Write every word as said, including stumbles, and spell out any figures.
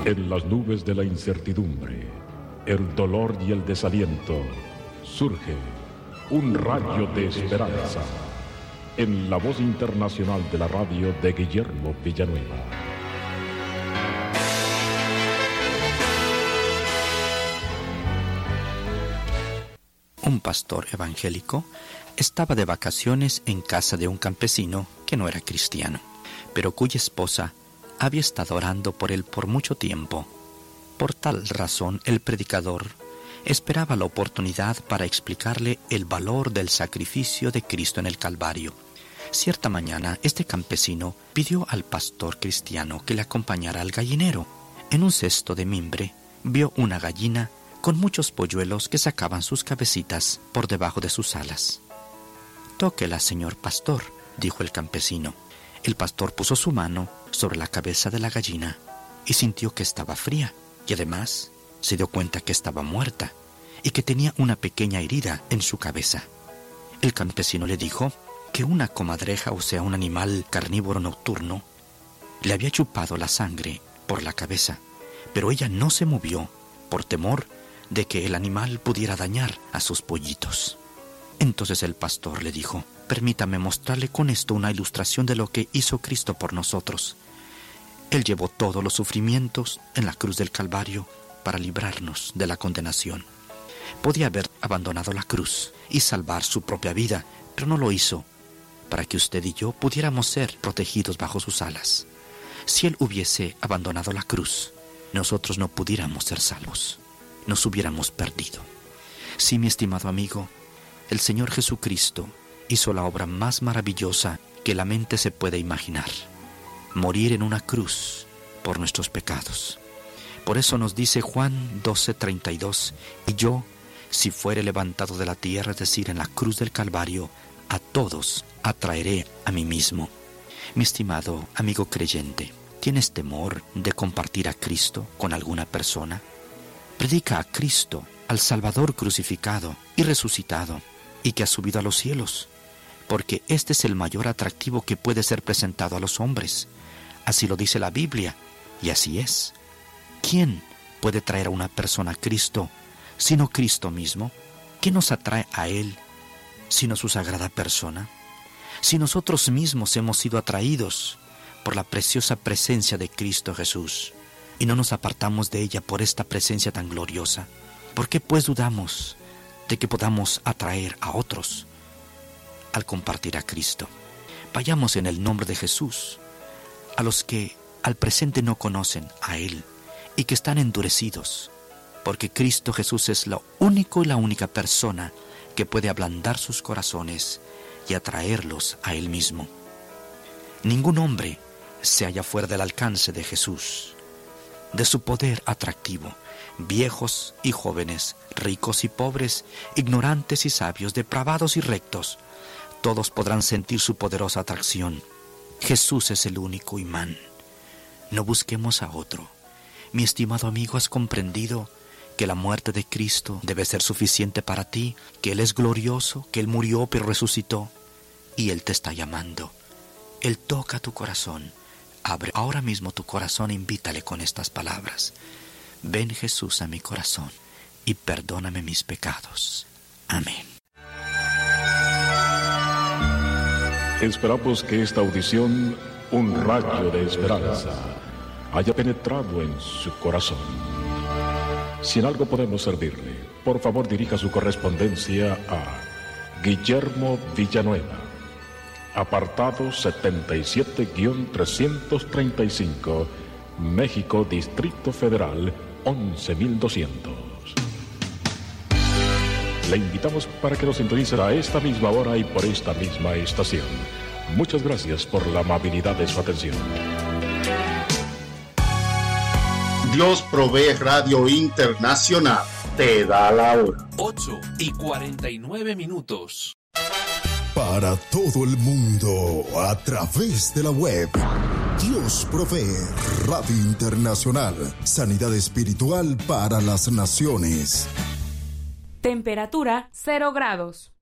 En las nubes de la incertidumbre, el dolor y el desaliento, surge un rayo de esperanza en la voz internacional de la radio de Guillermo Villanueva. Un pastor evangélico estaba de vacaciones en casa de un campesino que no era cristiano, pero cuya esposa había estado orando por él por mucho tiempo. Por tal razón, el predicador esperaba la oportunidad para explicarle el valor del sacrificio de Cristo en el Calvario. Cierta mañana, este campesino pidió al pastor cristiano que le acompañara al gallinero. En un cesto de mimbre, vio una gallina con muchos polluelos que sacaban sus cabecitas por debajo de sus alas. «Tóquela, señor pastor», dijo el campesino. El pastor puso su mano sobre la cabeza de la gallina y sintió que estaba fría, y además se dio cuenta que estaba muerta y que tenía una pequeña herida en su cabeza. El campesino le dijo que una comadreja, o sea, un animal carnívoro nocturno, le había chupado la sangre por la cabeza, pero ella no se movió por temor de que el animal pudiera dañar a sus pollitos. Entonces el pastor le dijo: «Permítame mostrarle con esto una ilustración de lo que hizo Cristo por nosotros. Él llevó todos los sufrimientos en la cruz del Calvario para librarnos de la condenación. Podía haber abandonado la cruz y salvar su propia vida, pero no lo hizo, para que usted y yo pudiéramos ser protegidos bajo sus alas. Si Él hubiese abandonado la cruz, nosotros no pudiéramos ser salvos. Nos hubiéramos perdido. Sí, mi estimado amigo, el Señor Jesucristo hizo la obra más maravillosa que la mente se puede imaginar: morir en una cruz por nuestros pecados. Por eso nos dice Juan doce treinta y dos: «Y yo, si fuere levantado de la tierra, es decir, en la cruz del Calvario, a todos atraeré a mí mismo». Mi estimado amigo creyente, ¿tienes temor de compartir a Cristo con alguna persona? Predica a Cristo, al Salvador crucificado y resucitado, y que ha subido a los cielos, porque este es el mayor atractivo que puede ser presentado a los hombres. Así lo dice la Biblia, y así es. ¿Quién puede traer a una persona a Cristo sino Cristo mismo? ¿Qué nos atrae a Él sino su sagrada persona? Si nosotros mismos hemos sido atraídos por la preciosa presencia de Cristo Jesús y no nos apartamos de ella por esta presencia tan gloriosa, ¿por qué pues dudamos de que podamos atraer a otros al compartir a Cristo? Vayamos en el nombre de Jesús a los que al presente no conocen a Él y que están endurecidos, porque Cristo Jesús es lo único y la única persona que puede ablandar sus corazones y atraerlos a Él mismo. Ningún hombre se halla fuera del alcance de Jesús, de su poder atractivo. Viejos y jóvenes, ricos y pobres, ignorantes y sabios, depravados y rectos, todos podrán sentir su poderosa atracción. Jesús es el único imán. No busquemos a otro. Mi estimado amigo, ¿has comprendido que la muerte de Cristo debe ser suficiente para ti? Que Él es glorioso, que Él murió pero resucitó, y Él te está llamando. Él toca tu corazón. Abre ahora mismo tu corazón e invítale con estas palabras: «Ven, Jesús, a mi corazón y perdóname mis pecados. Amén». Esperamos que esta audición, un rayo de esperanza, haya penetrado en su corazón. Si en algo podemos servirle, por favor dirija su correspondencia a Guillermo Villanueva, apartado setenta y siete trescientos treinta y cinco, México, Distrito Federal, once mil doscientos. Le invitamos para que nos sintonice a esta misma hora y por esta misma estación. Muchas gracias por la amabilidad de su atención. Dios Provee Radio Internacional te da la hora. ocho y cuarenta y nueve minutos. Para todo el mundo, a través de la web. Dios Provee Radio Internacional. Sanidad espiritual para las naciones. Temperatura cero grados.